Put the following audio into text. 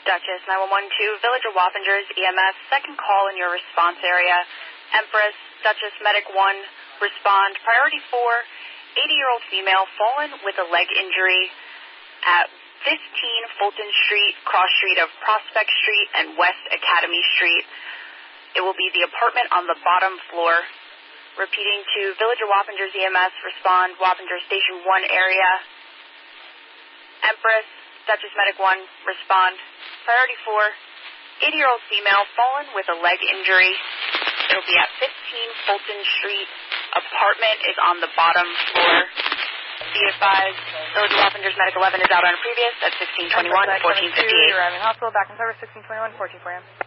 Duchess 9112, Village of Wappingers, EMS, second call in your response area. Empress, Duchess Medic 1, respond. Priority 4, 80-year-old female fallen with a leg injury at 15 Fulton Street, cross street of Prospect Street and West Academy Street. It will be the apartment on the bottom floor. Repeating to Village of Wappingers EMS, respond, Wappinger Station 1 area. Empress, Duchess Medic 1, respond. Priority 4, 80-year-old female fallen with a leg injury. It will be at 15 Fulton Street. Apartment is on the bottom floor. Be advised, Village of Wappingers Medic 11 is out on a previous at 1621, 1458. Arriving hospital, back in service, 1621, 14 for him.